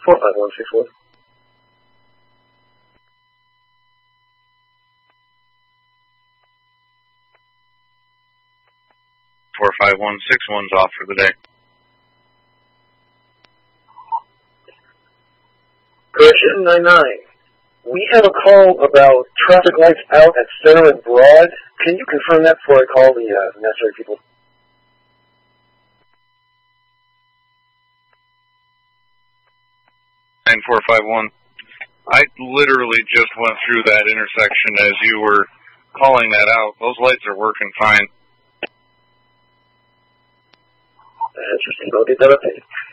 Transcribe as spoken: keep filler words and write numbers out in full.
four five one six one. four five one six one's off for the day. Correction nine nine. We have a call about traffic lights out at Center and Broad. Can you confirm that before I call the uh, necessary people? nine four five one. I literally just went through that intersection as you were calling that out. Those lights are working fine. Interesting. I'll get that updated.